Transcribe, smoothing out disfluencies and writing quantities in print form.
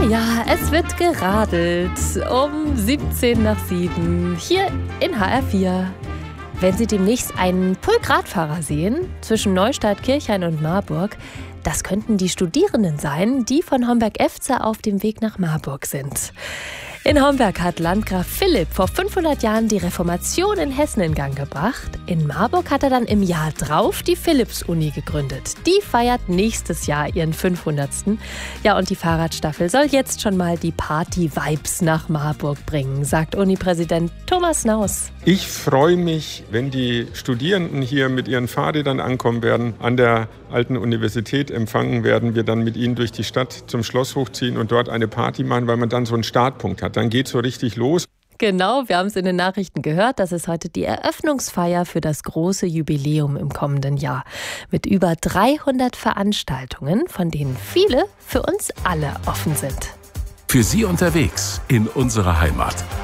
Ja, es wird geradelt um 7:17 hier in HR4. Wenn Sie demnächst einen Pulk-Radfahrer sehen zwischen Neustadt, Kirchhain und Marburg, das könnten die Studierenden sein, die von Homberg-Efze auf dem Weg nach Marburg sind. In Homberg hat Landgraf Philipp vor 500 Jahren die Reformation in Hessen in Gang gebracht. In Marburg hat er dann im Jahr drauf die Philipps-Uni gegründet. Die feiert nächstes Jahr ihren 500. Ja, und die Fahrradstaffel soll jetzt schon mal die Party-Vibes nach Marburg bringen, sagt Uni-Präsident Thomas Naus. Ich freue mich, wenn die Studierenden hier mit ihren Fahrrädern ankommen werden, an der alten Universität empfangen werden, wir dann mit ihnen durch die Stadt zum Schloss hochziehen und dort eine Party machen, weil man dann so einen Startpunkt hat. Dann geht's so richtig los. Genau, wir haben es in den Nachrichten gehört. Das ist heute die Eröffnungsfeier für das große Jubiläum im kommenden Jahr. Mit über 300 Veranstaltungen, von denen viele für uns alle offen sind. Für Sie unterwegs in unserer Heimat.